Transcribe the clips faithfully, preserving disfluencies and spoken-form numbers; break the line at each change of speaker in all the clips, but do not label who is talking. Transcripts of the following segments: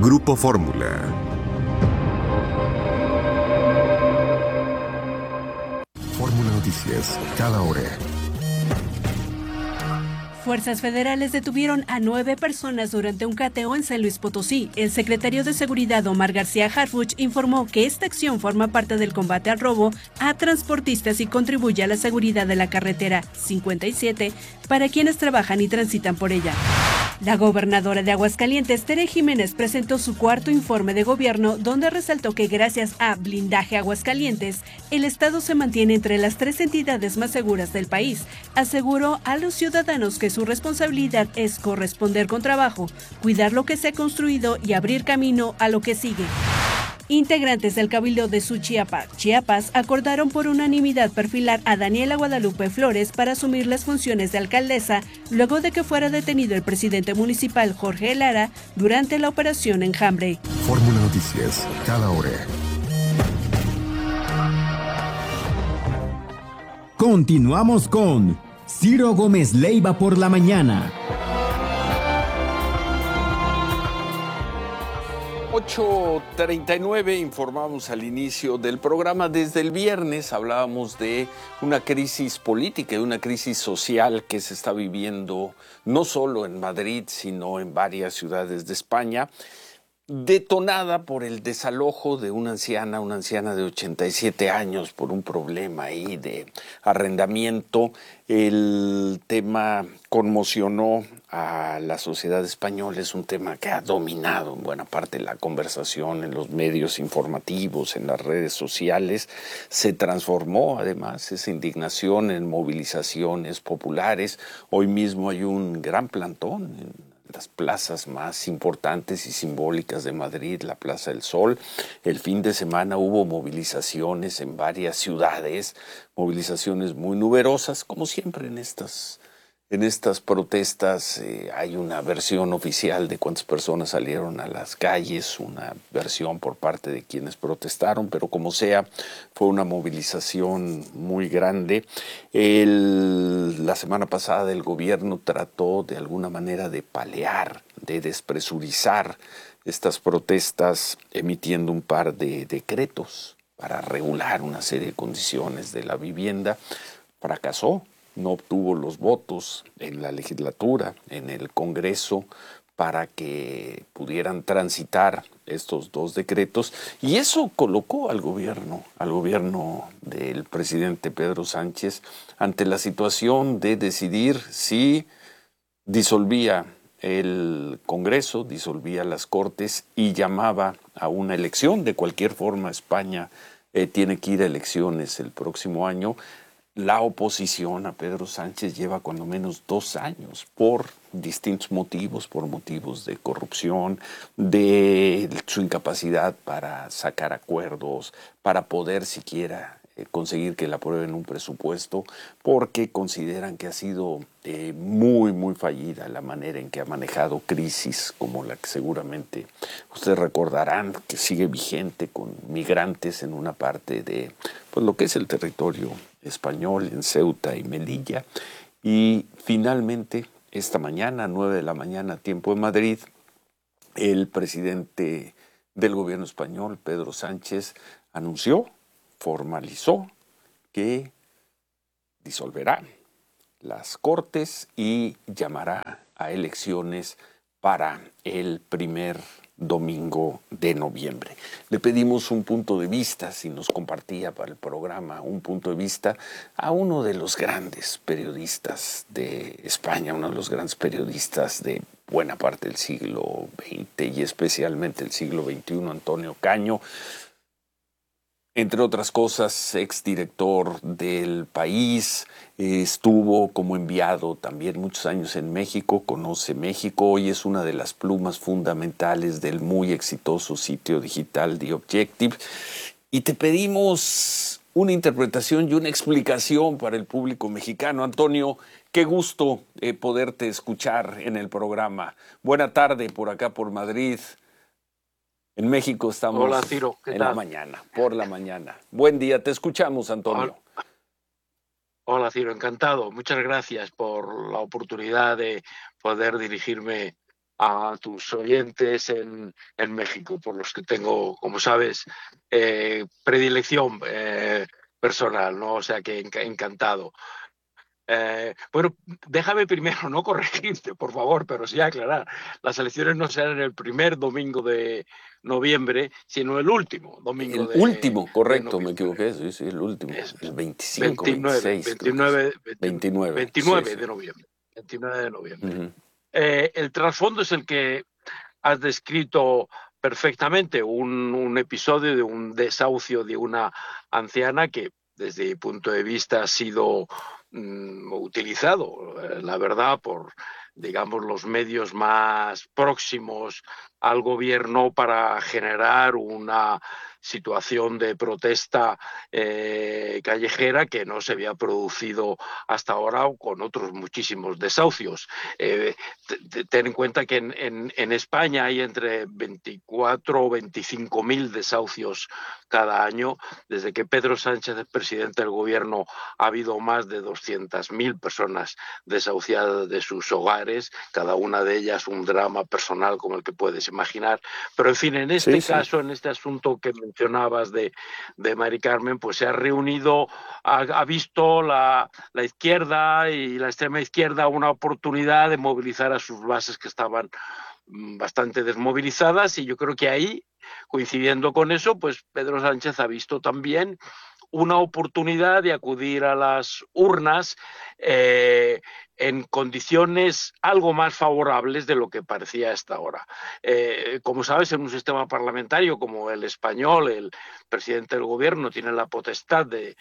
Grupo Fórmula. Fórmula Noticias, cada hora.
Fuerzas federales detuvieron a nueve personas durante un cateo en San Luis Potosí. El secretario de Seguridad, Omar García Harfuch, informó que esta acción forma parte del combate al robo a transportistas y contribuye a la seguridad de la carretera cincuenta y siete para quienes trabajan y transitan por ella. La gobernadora de Aguascalientes, Tere Jiménez, presentó su cuarto informe de gobierno, donde resaltó que gracias a Blindaje Aguascalientes, el estado se mantiene entre las tres entidades más seguras del país. Aseguró a los ciudadanos que su responsabilidad es corresponder con trabajo, cuidar lo que se ha construido y abrir camino a lo que sigue. Integrantes del Cabildo de Suchiapa, Chiapas, acordaron por unanimidad perfilar a Daniela Guadalupe Flores para asumir las funciones de alcaldesa luego de que fuera detenido el presidente municipal Jorge Lara durante la operación Enjambre.
Fórmula Noticias, cada hora.
Continuamos con Ciro Gómez Leiva por la mañana.
ocho treinta y nueve, informamos al inicio del programa. Desde el viernes hablábamos de una crisis política y una crisis social que se está viviendo no solo en Madrid, sino en varias ciudades de España, detonada por el desalojo de una anciana, una anciana de ochenta y siete años por un problema ahí de arrendamiento. El tema conmocionó a la sociedad española, es un tema que ha dominado en buena parte la conversación en los medios informativos, en las redes sociales. Se transformó además esa indignación en movilizaciones populares. Hoy mismo hay un gran plantón en las plazas más importantes y simbólicas de Madrid, la Plaza del Sol. El fin de semana hubo movilizaciones en varias ciudades, movilizaciones muy numerosas, como siempre en estas En estas protestas. Eh, hay una versión oficial de cuántas personas salieron a las calles, una versión por parte de quienes protestaron, pero como sea, fue una movilización muy grande. El, la semana pasada el gobierno trató de alguna manera de palear, de despresurizar estas protestas, emitiendo un par de decretos para regular una serie de condiciones de la vivienda. Fracasó. No obtuvo los votos en la legislatura, en el Congreso, para que pudieran transitar estos dos decretos. Y eso colocó al gobierno, al gobierno del presidente Pedro Sánchez, ante la situación de decidir si disolvía el Congreso, disolvía las Cortes y llamaba a una elección. De cualquier forma, España eh, tiene que ir a elecciones el próximo año. La oposición a Pedro Sánchez lleva cuando menos dos años por distintos motivos, por motivos de corrupción, de su incapacidad para sacar acuerdos, para poder siquiera eh, conseguir que le aprueben un presupuesto, porque consideran que ha sido eh, muy, muy fallida la manera en que ha manejado crisis como la que seguramente ustedes recordarán, que sigue vigente con migrantes en una parte de pues, lo que es el territorio español, en Ceuta y Melilla. Y finalmente, esta mañana, nueve de la mañana, tiempo de Madrid, el presidente del gobierno español, Pedro Sánchez, anunció, formalizó que disolverá las Cortes y llamará a elecciones para el primer domingo de noviembre. Le pedimos un punto de vista, si nos compartía para el programa un punto de vista, a uno de los grandes periodistas de España, uno de los grandes periodistas de buena parte del siglo veinte y especialmente el siglo veintiuno, Antonio Caño. Entre otras cosas, exdirector del País, eh, estuvo como enviado también muchos años en México, conoce México, hoy es una de las plumas fundamentales del muy exitoso sitio digital The Objective. Y te pedimos una interpretación y una explicación para el público mexicano. Antonio, qué gusto eh, poderte escuchar en el programa. Buena tarde por acá por Madrid. En México estamos
Hola, Ciro, ¿qué
en
tal?
la mañana, por la mañana. Buen día, te escuchamos, Antonio.
Hola, Hola, Ciro, encantado. Muchas gracias por la oportunidad de poder dirigirme a tus oyentes en, en México, por los que tengo, como sabes, eh, predilección eh, personal, ¿no? O sea que enc encantado. Eh, bueno, déjame primero no corregirte, por favor, pero sí aclarar. Las elecciones no serán el primer domingo de noviembre, sino el último domingo
El
de,
último,
de
correcto, me
noviembre.
equivoqué, sí, sí, el último,
Es
el veinticinco,
veintinueve,
veintiséis, creo que es.
veintinueve,
veintinueve, sí,
veintinueve
sí.
de noviembre. veintinueve de noviembre.
Ujú.
Eh, el trasfondo es el que has descrito perfectamente, un, un episodio de un desahucio de una anciana que, desde mi punto de vista, ha sido mm, utilizado, eh, la verdad, por, digamos, los medios más próximos al gobierno para generar una situación de protesta eh, callejera que no se había producido hasta ahora con otros muchísimos desahucios. Eh, ten en cuenta que en, en, en España hay entre veinticuatro o veinticinco mil desahucios cada año. Desde que Pedro Sánchez es presidente del gobierno ha habido más de doscientas mil personas desahuciadas de sus hogares, cada una de ellas un drama personal como el que puedes imaginar. Pero en fin, en este
Sí, sí.
caso, en este asunto que mencionabas de, de Mari Carmen, pues se ha reunido, ha, ha visto la, la izquierda y la extrema izquierda una oportunidad de movilizar a sus bases que estaban bastante desmovilizadas, y yo creo que ahí, coincidiendo con eso, pues Pedro Sánchez ha visto también una oportunidad de acudir a las urnas eh, en condiciones algo más favorables de lo que parecía hasta ahora. Eh, como sabes, en un sistema parlamentario como el español, el presidente del gobierno tiene la potestad de,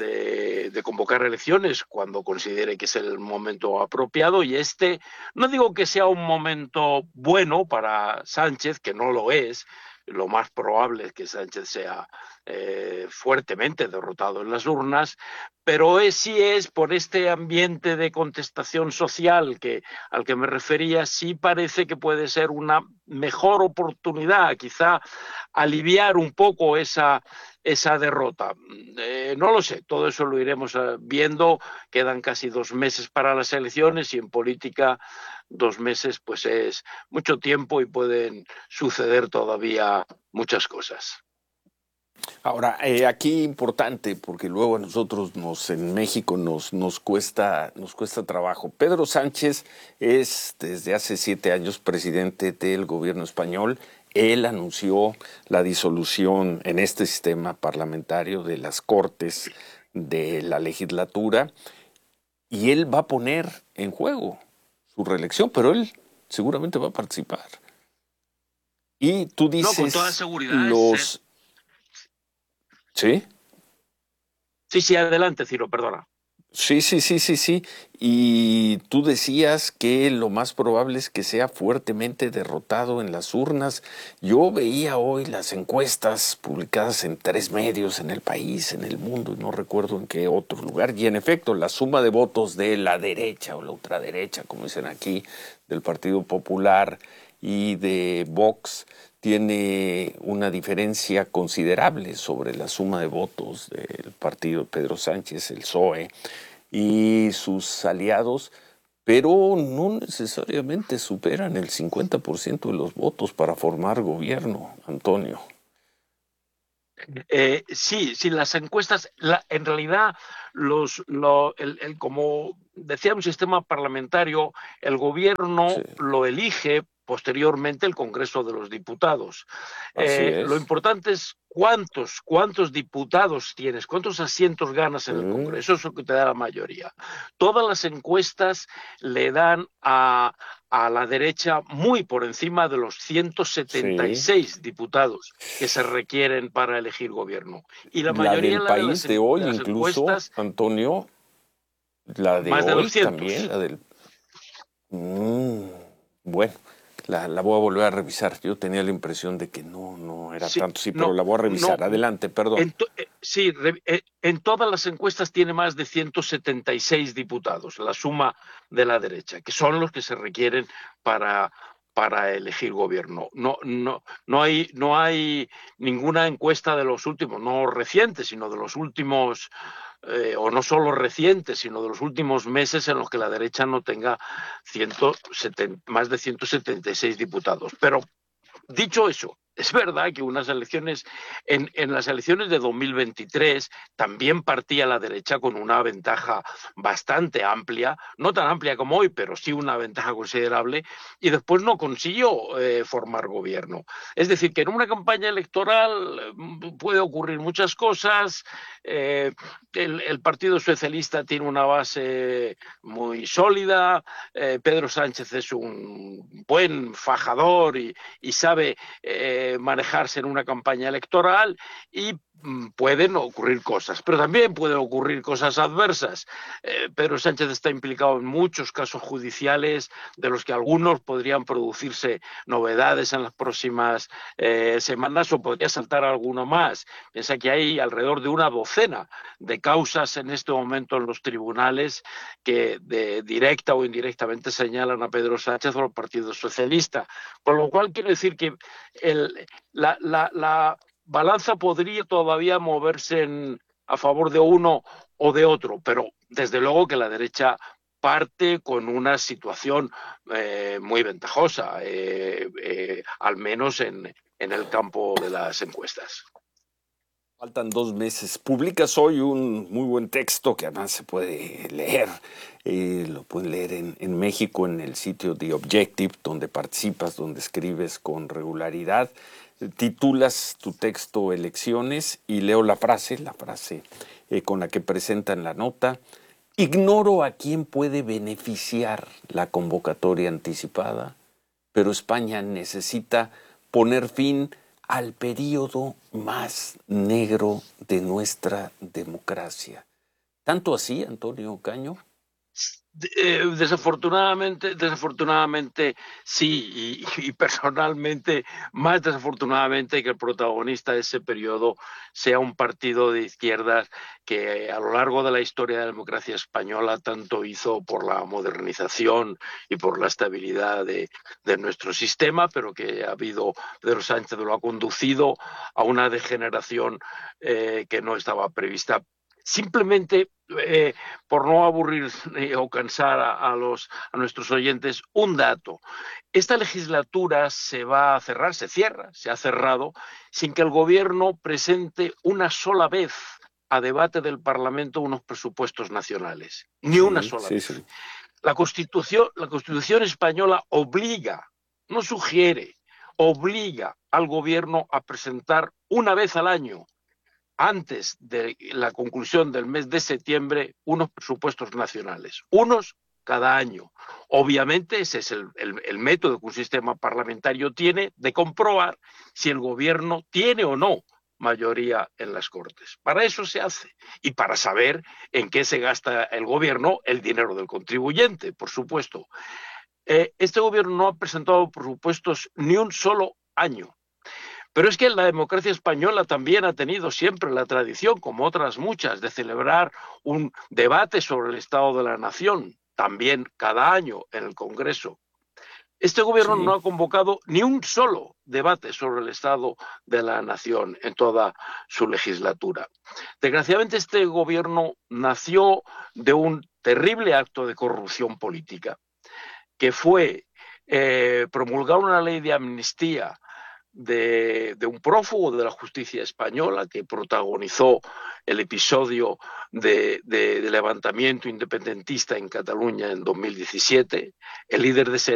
de, de convocar elecciones cuando considere que es el momento apropiado, y este, no digo que sea un momento bueno para Sánchez, que no lo es. Lo más probable es que Sánchez sea eh, fuertemente derrotado en las urnas, pero es, sí es por este ambiente de contestación social que, al que me refería, sí parece que puede ser una mejor oportunidad, quizá aliviar un poco esa, esa derrota. Eh, no lo sé, todo eso lo iremos viendo. Quedan casi dos meses para las elecciones y en política dos meses pues es mucho tiempo y pueden suceder todavía muchas cosas.
Ahora, eh, aquí importante, porque luego a nosotros nos, en México nos, nos, cuesta, nos cuesta trabajo. Pedro Sánchez es desde hace siete años presidente del gobierno español. Él anunció la disolución en este sistema parlamentario de las Cortes de la legislatura, y él va a poner en juego su reelección, pero él seguramente va a participar. Y tú dices,
no, con toda seguridad,
los...
Es...
¿Sí?
Sí, sí, adelante, Ciro, perdona.
Sí, sí, sí, sí, sí. Y tú decías que lo más probable es que sea fuertemente derrotado en las urnas. Yo veía hoy las encuestas publicadas en tres medios en el país, en el mundo, y no recuerdo en qué otro lugar. Y en efecto, la suma de votos de la derecha o la ultraderecha, como dicen aquí, del Partido Popular y de Vox, tiene una diferencia considerable sobre la suma de votos del partido de Pedro Sánchez, el P S O E, y sus aliados, pero no necesariamente superan el cincuenta por ciento de los votos para formar gobierno, Antonio.
Eh, sí, sí, las encuestas, la, en realidad, los, lo, el, el, como decía un sistema parlamentario, el gobierno
Sí.
lo elige posteriormente el Congreso de los Diputados.
Así
Eh,
es.
lo importante es cuántos, cuántos diputados tienes, cuántos asientos ganas en el Congreso, eso es lo que te da la mayoría. Todas las encuestas le dan a, a la derecha muy por encima de los ciento setenta y seis sí. diputados que se requieren para elegir gobierno. Y la,
la
mayoría
del
la
país
de, las,
de hoy,
de las
incluso,
encuestas,
Antonio, la de
más
hoy
de doscientos.
también, la del... Mm, bueno, la, la voy a volver a revisar. Yo tenía la impresión de que no, no era
sí,
tanto, sí,
no,
pero la voy a revisar.
No,
Adelante, perdón.
En to, eh, sí, re, eh, en todas las encuestas tiene más de ciento setenta y seis diputados, la suma de la derecha, que son los que se requieren para, para elegir gobierno. No, no, no, hay, no hay ninguna encuesta de los últimos, no recientes, sino de los últimos, eh, o no solo recientes, sino de los últimos meses en los que la derecha no tenga ciento setenta, más de ciento setenta y seis diputados. Pero dicho eso, es verdad que unas elecciones, en, en las elecciones de dos mil veintitrés también partía la derecha con una ventaja bastante amplia, no tan amplia como hoy, pero sí una ventaja considerable, y después no consiguió eh, formar gobierno. Es decir, que en una campaña electoral puede ocurrir muchas cosas. Eh, el, el Partido Socialista tiene una base muy sólida, eh, Pedro Sánchez es un buen fajador y, y sabe eh, manejarse en una campaña electoral, y pueden ocurrir cosas, pero también pueden ocurrir cosas adversas. Eh, Pedro Sánchez está implicado en muchos casos judiciales, de los que algunos podrían producirse novedades en las próximas eh, semanas, o podría saltar alguno más. Piensa que hay alrededor de una docena de causas en este momento en los tribunales que de directa o indirectamente señalan a Pedro Sánchez o al Partido Socialista, con lo cual quiero decir que el, la, la, la balanza podría todavía moverse en, a favor de uno o de otro, pero desde luego que la derecha parte con una situación eh, muy ventajosa, eh, eh, al menos en, en el campo de las encuestas.
Faltan dos meses. Publicas hoy un muy buen texto que además se puede leer. Eh, lo pueden leer en, en México, en el sitio The Objective, donde participas, donde escribes con regularidad. Titulas tu texto Elecciones y leo la frase, la frase eh, con la que presentan la nota. Ignoro a quién puede beneficiar la convocatoria anticipada, pero España necesita poner fin al periodo más negro de nuestra democracia. ¿Tanto así, Antonio Caño?
Eh, desafortunadamente, desafortunadamente sí, y, y personalmente más desafortunadamente que el protagonista de ese periodo sea un partido de izquierdas que eh, a lo largo de la historia de la democracia española tanto hizo por la modernización y por la estabilidad de, de nuestro sistema, pero que ha habido, Pedro Sánchez lo ha conducido a una degeneración eh, que no estaba prevista. Simplemente, eh, por no aburrir eh, o cansar a, a, los, a nuestros oyentes, un dato. Esta legislatura se va a cerrar, se cierra, se ha cerrado, sin que el gobierno presente una sola vez a debate del Parlamento unos presupuestos nacionales. Ni sí, una sola sí, vez. Sí. La Constitución, la Constitución española obliga, no sugiere, obliga al gobierno a presentar una vez al año, antes de la conclusión del mes de septiembre, unos presupuestos nacionales, unos cada año. Obviamente ese es el, el, el método que un sistema parlamentario tiene de comprobar si el gobierno tiene o no mayoría en las Cortes. Para eso se hace, y para saber en qué se gasta el gobierno el dinero del contribuyente, por supuesto. Eh, este gobierno no ha presentado presupuestos ni un solo año. Pero es que la democracia española también ha tenido siempre la tradición, como otras muchas, de celebrar un debate sobre el estado de la nación, también cada año en el Congreso. Este gobierno sí. no ha convocado ni un solo debate sobre el estado de la nación en toda su legislatura. Desgraciadamente, este gobierno nació de un terrible acto de corrupción política, que fue eh, promulgar una ley de amnistía De, de un prófugo de la justicia española que protagonizó el episodio de, de, de levantamiento independentista en Cataluña en dos mil diecisiete. El líder de ese